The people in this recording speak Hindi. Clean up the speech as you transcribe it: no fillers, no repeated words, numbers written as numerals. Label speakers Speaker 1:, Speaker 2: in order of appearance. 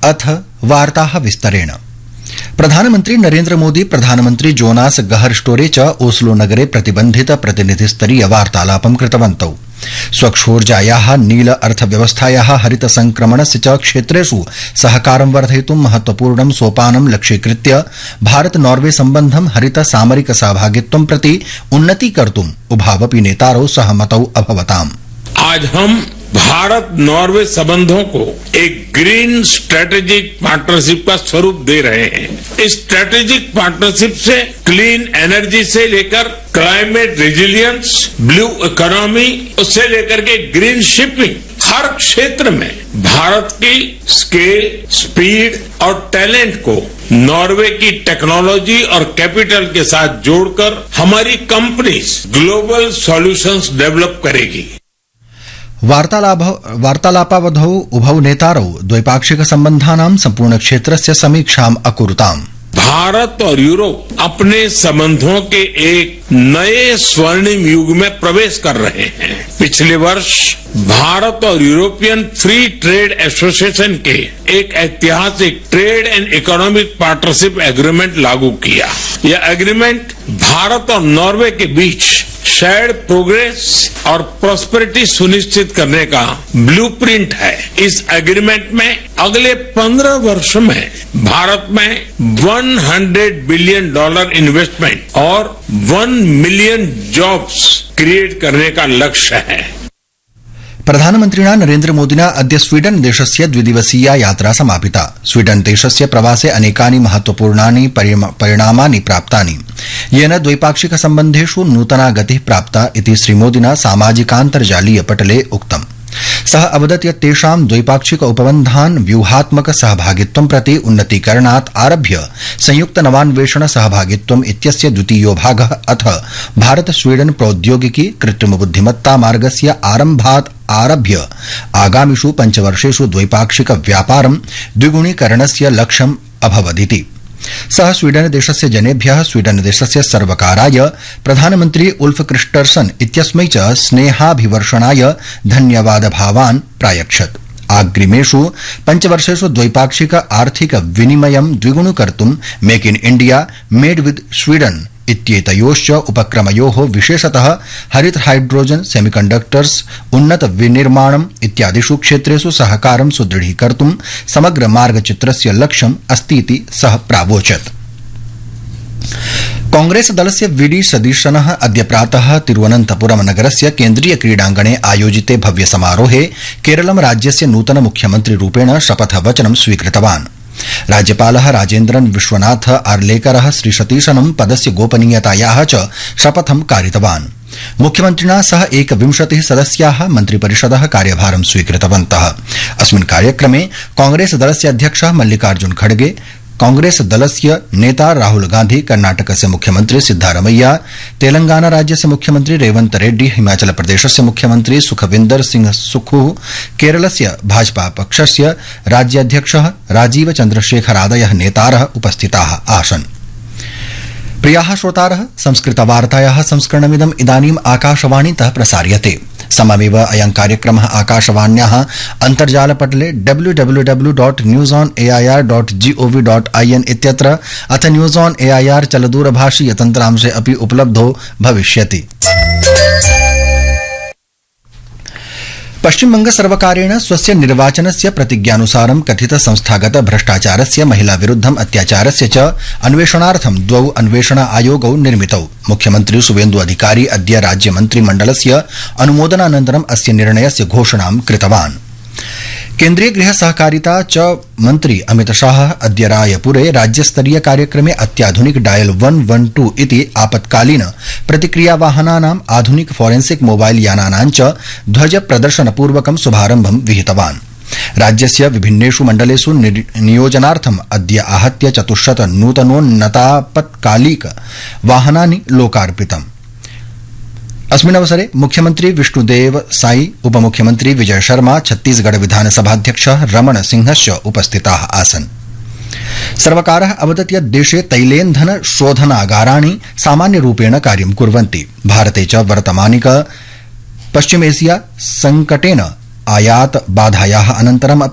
Speaker 1: अथ वार्ताः विस्तरेण। प्रधानमन्त्री नरेन्द्र मोदी प्रधानमन्त्री जोनास गहर स्टोरे च ओस्लो नगरे प्रतिबन्धित प्रतिनिधिस्तरीय वार्तालापं कृतवन्तौ। स्वच्छोर्जायाः नील अर्थव्यवस्थायाः हरित संक्रमणस्य च क्षेत्रेषु सहकारं वर्धयितुं महत्वपूर्णं सोपानं लक्ष्यीकृत्य भारत नॉर्वे सम्बन्धं हरित सामरिक सहभागित्वं प्रति उन्नतीकर्तुम् उभावपि नेतारौ सहमतौ अभवताम्।
Speaker 2: आज हम भारत नॉर्वे संबंधों को एक ग्रीन स्ट्रेटेजिक पार्टनरशिप का स्वरूप दे रहे हैं। इस स्ट्रेटेजिक पार्टनरशिप से क्लीन एनर्जी से लेकर क्लाइमेट रेजिलियंस, ब्लू इकोनॉमी, उससे लेकर के ग्रीन शिपिंग, हर क्षेत्र में भारत की स्केल, स्पीड और टैलेंट को नॉर्वे की टेक्नोलॉजी और कैपिटल के साथ जोड़कर हमारी कंपनीज ग्लोबल सॉल्यूशंस डेवलप करेगी।
Speaker 1: वार्तालापावधौ उभौ नेतारौ द्वैपाक्षिक सम्बन्धानां सम्पूर्ण क्षेत्रस्य समीक्षाम् अकुरुताम्।
Speaker 2: भारत और यूरोप अपने संबंधों के एक नए स्वर्णिम युग में प्रवेश कर रहे हैं। पिछले वर्ष भारत और यूरोपियन फ्री ट्रेड एसोसिएशन के एक ऐतिहासिक trade and economic partnership agreement लागू किया। यह एग्रीमेंट भारत और नॉर्वे के बीच शेयर्ड प्रोग्रेस और प्रॉस्पेरिटी सुनिश्चित करने का ब्लूप्रिंट है। इस एग्रीमेंट में अगले 15 वर्ष में भारत में $100 बिलियन इन्वेस्टमेंट और 1 मिलियन जॉब्स क्रिएट करने का लक्ष्य है।
Speaker 1: प्रधानमन्त्रिणा नरेन्द्र मोदिना अद्य स्वीडन देशस्य द्विदिवसीया यात्रा समापिता। स्वीडन देशस्य प्रवासे अनेकानि महत्वपूर्णानि परिणामानि प्राप्तानि, येन द्वैपाक्षिक सम्बन्धेषु नूतना गतिः प्राप्ता इति श्रीमोदिना सामाजिकान्तर्जालीय पटले उक्तम्। सः अवदत् यत् तेषां द्वैपाक्षिक उपबन्धान् व्यूहात्मक सहभागित्वं प्रति उन्नतीकरणात् आरभ्य संयुक्त नवान्वेषण सहभागित्वम् इत्यस्य द्वितीयो भागः अथ भारत स्वीडन प्रौद्योगिकी कृत्रिम बुद्धिमत्ता मार्गस्य आरम्भात् आरभ्य आगामिषु 5 वर्षेषु द्वैपाक्षिक व्यापारं द्विगुणीकरणस्य लक्ष्यम् अभवदिति। सः स्वीडन देशस्य जनेभ्यः स्वीडन देशस्य सर्वकाराय प्रधानमन्त्री उल्फ क्रिस्टर्सन इत्यस्मै च स्नेहाभिवर्षणाय धन्यवादभावान् प्रायच्छत्। आग्रिमेषु 5 वर्षेषु द्वैपाक्षिक आर्थिक विनिमयं द्विगुणीकर्तुं make in India made with Sweden इत्येतयोश्च उपक्रमयोः विशेषतः हरित हाइड्रोजन, सेमीकंडक्टर्स, उन्नत विनिर्माणम् इत्यादिषु क्षेत्रेषु सहकारं सुदृढीकर्तुं समग्र मार्गचित्रस्य लक्ष्यम् अस्तीति सः प्रावोचत्। कांग्रेस दलस्य वीडी सतीशनः अद्य प्रातः तिरुवनन्तपुरम नगरस्य केन्द्रीय क्रीडाङ्गणे आयोजिते भव्य समारोहे केरलं राज्यस्य नूतन मुख्यमन्त्री रूपेण शपथवचनं स्वीकृतवान्। राज्यपालः राजेन्द्रन विश्वनाथ आर्लेकरः श्री सतीशनं पदस्य गोपनीयतायाः च शपथं कारितवान्। मुख्यमन्त्रिणा सह 21 सदस्याः मन्त्रिपरिषदः कार्यभारं स्वीकृतवन्तः। अस्मिन् कार्यक्रमे कांग्रेस दलस्य अध्यक्षः मल्लिकार्जुन खड़गे, कांग्रेस दलस्य नेता राहुल गांधी, कर्नाटकस्य मुख्यमन्त्री सिद्धारमैया, तेलंगाना राज्यस्य मुख्यमन्त्री रेवंत रेड्डी, हिमाचल प्रदेशस्य मुख्यमन्त्री सुखविन्दर सिंह सुक्खू, केरलस्य भाजपा पक्षस्य राज्याध्यक्षः राजीव चन्द्रशेखरादयः नेतारः उपस्थिताः आसन्। प्रियाः श्रोतारः, संस्कृतवार्तायाः संस्करणमिदम् इदानीम् आकाशवाणीतः प्रसार्यते। सममेव अयं कार्यक्रमः आकाशवाण्याः अन्तर्जालपटले www.newsonair.gov.in इत्यत्र अथ न्यूज ऑन एआईआर चलदूरभाषीय तन्त्रांशे अपि उपलब्धो भविष्यति। पश्चिमबंग सर्वकारेण स्वस्य निर्वाचनस्य प्रतिज्ञानुसारं कथित संस्थागत भ्रष्टाचारस्य, महिला विरुद्धम् अत्याचारस्य च अन्वेषणार्थं 2 अन्वेषण आयोगौ निर्मितौ। मुख्यमन्त्री शुवेन्दु अधिकारी अद्य राज्यमन्त्रिमण्डलस्य अनुमोदनानन्तरम् अस्य निर्णयस्य घोषणां कृतवान्। केन्द्रीय गृह सहकारिता च मन्त्री अमित शाह अद्य रायपुरे राज्यस्तरीय कार्यक्रमे अत्याधुनिक डायल 112 इति आपत्कालीन प्रतिक्रियावाहनानाम् आधुनिक फोरेंसिक मोबाइल यानानां च ध्वज प्रदर्शनपूर्वकं शुभारम्भं विहितवान्। राज्यस्य विभिन्नेषु मण्डलेषु नियोजनार्थम् अद्य आहत्य 400 नूतनोन्नतापत्कालिक वाहनानि लोकार्पितम्। अस्मिन् अवसरे मुख्यमंत्री विष्णुदेव साई, उपमुख्यमंत्री विजय शर्मा, छत्तीसगढ़ विधानसभाध्यक्षः रमण सिंहश्च उपस्थिताः आसन्। सर्वकारः अवदत् यत् देशे तैलेन्धन शोधनागाराणि सामान्यरूपेण कार्यं कुर्वन्ति। भारते च वर्तमानिक पश्चिमेशिया संकटेन आयात बाधायाः अनन्तरम्